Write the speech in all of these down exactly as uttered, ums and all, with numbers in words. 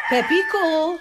Pepíku,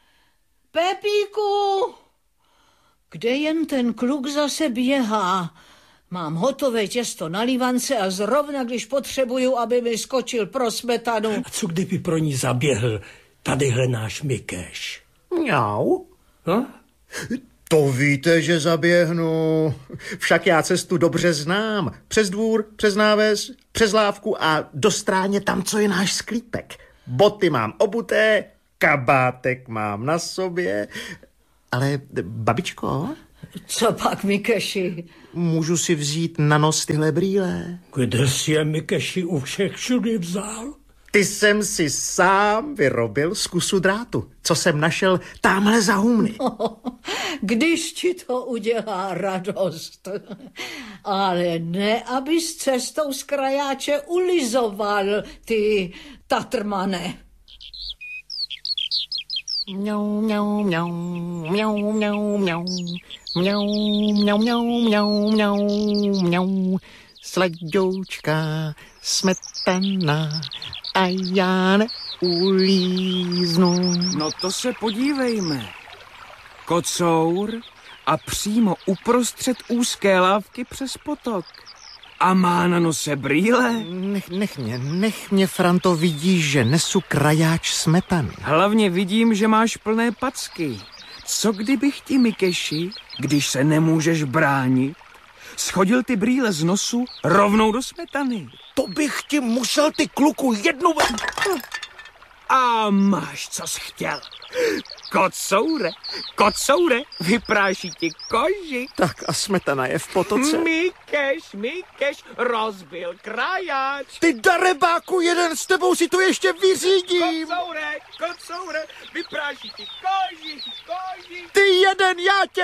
Pepíku, kde jen ten kluk zase běhá? Mám hotové těsto na lívance a zrovna, když potřebuju, aby mi skočil pro smetanu. A co kdyby pro ní zaběhl tadyhle náš Mikeš? Mňau. No? To víte, že zaběhnu. Však já cestu dobře znám. Přes dvůr, přes náves, přes lávku a do stráně tam, co je náš sklípek. Boty mám obuté, kabátek mám na sobě. Ale babičko... Co pak, Mikeši? Můžu si vzít na nos tyhle brýle? Kde jsi je, Mikeši, u všech všudy vzal? Ty jsem si sám vyrobil z kusu drátu, co jsem našel támhle za humny. Oh, když ti to udělá radost. Ale ne, abys cestou z krajáče ulizoval, ty tatrmane. Mňau, mňau, mňau, mňau, mňau, mňau, mňau, mňau, mňau, mňau, mňau, mňau, sladoučka, smetana a já neulíznu. No to se podívejme. Kocour a přímo uprostřed úzké lávky přes potok. A má na nose brýle. Nech, nech mě, nech mě, Franto, vidíš, že nesu krajáč smetany. Hlavně vidím, že máš plné packy. Co kdybych ti, Mikeši, když se nemůžeš bránit, schodil ty brýle z nosu rovnou do smetany? To bych ti musel, ty kluku, jednu... A máš, co jsi chtěl. Kocoure, kocoure, vypráší ti koži. Tak a smetana je v potoce. Mikeš, Mikeš, rozbil krajáč. Ty darebáku, jeden s tebou si to ještě vyřídím. Kocoure, kocoure, vypráší ti koži, koži. Ty jeden, já tě...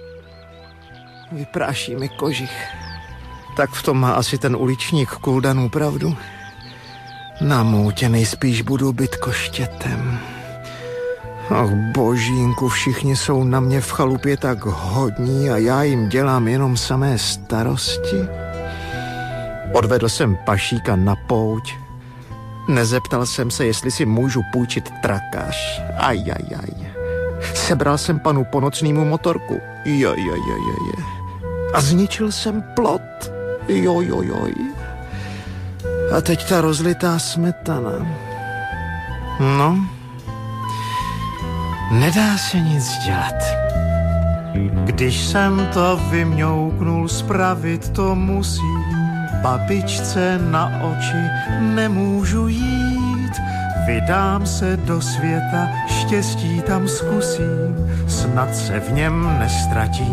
Vypráší mi kožich. Tak v tom má asi ten uličník Kuldanů pravdu. Na moutě nejspíš budu být koštětem. Ach božínku, všichni jsou na mě v chalupě tak hodní a já jim dělám jenom samé starosti. Odvedl jsem pašíka na pouť. Nezeptal jsem se, jestli si můžu půjčit trakáš. Ajajaj. Sebral jsem panu Ponocnýmu motorku. Jojojojoj. A zničil jsem plot. Jojojoj. A teď ta rozlitá smetana. No, nedá se nic dělat. Když jsem to vymňouknul, spravit to musím. Babičce na oči nemůžu jít. Vydám se do světa, štěstí tam zkusím. Snad se v něm nestratím.